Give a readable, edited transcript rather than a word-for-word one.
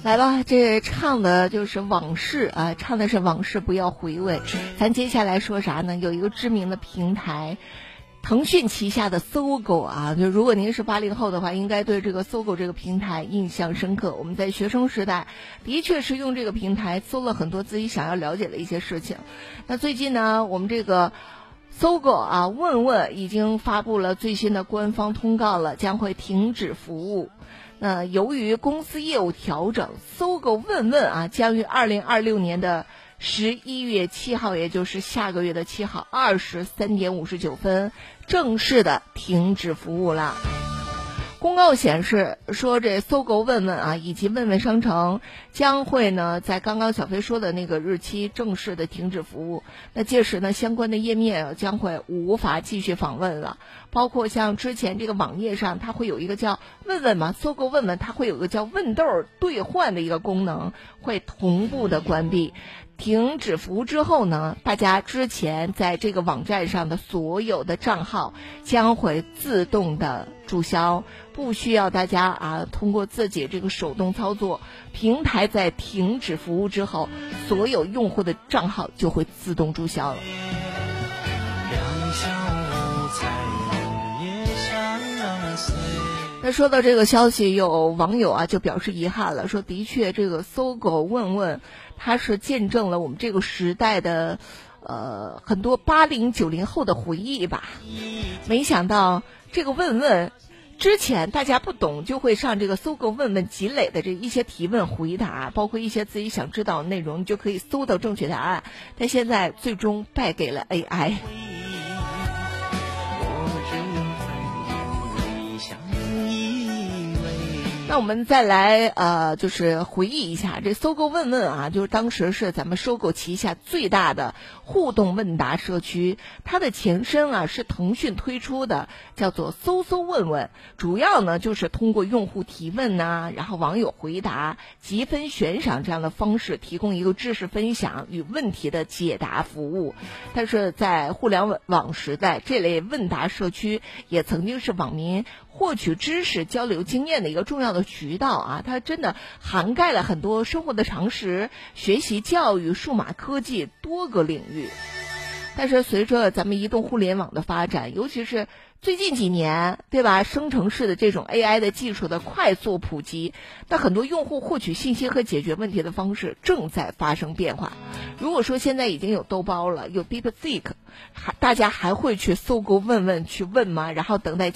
来吧，这唱的就是往事啊，唱的是往事，不要回味。咱接下来说啥呢？有一个知名的平台，腾讯旗下的搜狗啊，就如果您是80后的话，应该对这个搜狗这个平台印象深刻。我们在学生时代的确是用这个平台搜了很多自己想要了解的一些事情。那最近呢，我们这个搜狗啊，问问已经发布了最新的官方通告了，将会停止服务。那由于公司业务调整，搜狗问问啊将于2026年的11月7号，也就是下个月的7号23点59分正式的停止服务了。公告显示说，这搜狗问问啊以及问问商城将会呢在刚刚小飞说的那个日期正式的停止服务。那届时呢，相关的页面将会无法继续访问了，包括像之前这个网页上它会有一个叫问问嘛，搜狗问问它会有个叫问豆兑换的一个功能，会同步的关闭。停止服务之后呢，大家之前在这个网站上的所有的账号将会自动的注销，不需要大家啊通过自己这个手动操作。平台在停止服务之后，所有用户的账号就会自动注销了。那说到这个消息，有网友啊就表示遗憾了，说的确这个搜狗问问它是见证了我们这个时代的很多80、90后的回忆吧。没想到这个问问之前大家不懂，就会上这个搜狗问问积累的这一些提问回答，包括一些自己想知道的内容，就可以搜到正确答案。但现在最终败给了 AI。那我们再来就是回忆一下这搜狗问问啊，就是当时是咱们搜狗旗下最大的互动问答社区，它的前身啊是腾讯推出的，叫做搜搜问问，主要呢就是通过用户提问啊，然后网友回答、积分悬赏这样的方式，提供一个知识分享与问题的解答服务。但是在互联网时代，这类问答社区也曾经是网民获取知识、交流经验的一个重要的渠道啊，它真的涵盖了很多生活的常识、学习、教育、数码科技多个领域。但是随着咱们移动互联网的发展，尤其是最近几年，对吧，生成式的这种 AI 的技术的快速普及，那很多用户获取信息和解决问题的方式正在发生变化。如果说现在已经有豆包了，有 DeepSeek，大家还会去搜狗问问去问吗？然后等待